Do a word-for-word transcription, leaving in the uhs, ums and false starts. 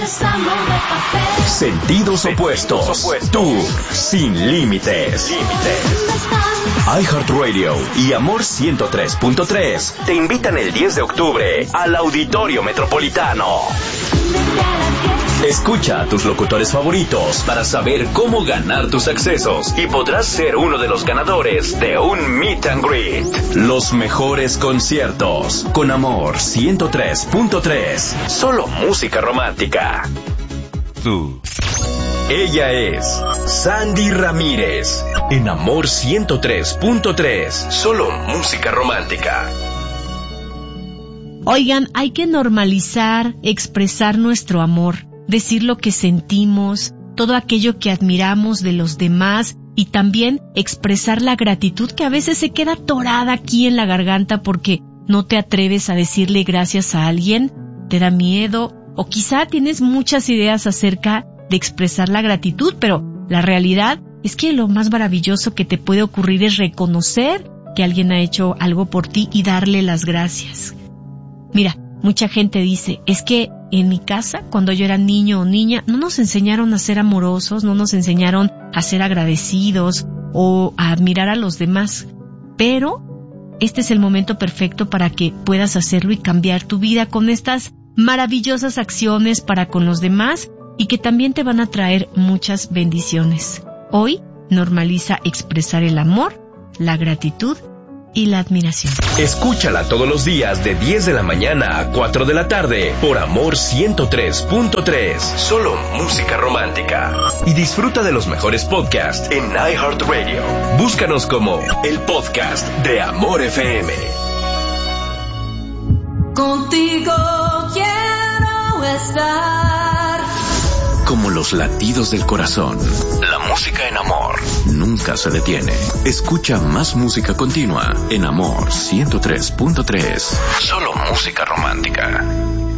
Sentidos opuestos. Tour sin límites. iHeartRadio y Amor ciento tres punto tres te invitan el diez de octubre al Auditorio Metropolitano. Escucha a tus locutores favoritos para saber cómo ganar tus accesos y podrás ser uno de los ganadores de un Meet and Greet. Los mejores conciertos con Amor ciento tres punto tres. Solo música romántica. Tú. Ella es Sandy Ramírez en Amor ciento tres punto tres. Solo música romántica. Oigan, hay que normalizar, expresar nuestro amor, decir lo que sentimos, todo aquello que admiramos de los demás y también expresar la gratitud que a veces se queda atorada aquí en la garganta porque no te atreves a decirle gracias a alguien, te da miedo o quizá tienes muchas ideas acerca de expresar la gratitud, pero la realidad es que lo más maravilloso que te puede ocurrir es reconocer que alguien ha hecho algo por ti y darle las gracias. Mira, mucha gente dice, es que en mi casa, cuando yo era niño o niña, no nos enseñaron a ser amorosos, no nos enseñaron a ser agradecidos o a admirar a los demás. Pero este es el momento perfecto para que puedas hacerlo y cambiar tu vida con estas maravillosas acciones para con los demás y que también te van a traer muchas bendiciones. Hoy normaliza expresar el amor, la gratitud y la admiración. Escúchala todos los días de diez de la mañana a cuatro de la tarde por Amor ciento tres punto tres. Solo música romántica. Y disfruta de los mejores podcasts en iHeartRadio. Búscanos como el podcast de Amor F M. Contigo quiero estar. Como los latidos del corazón, la música en Amor nunca se detiene. Escucha más música continua en Amor ciento tres punto tres. Solo música romántica.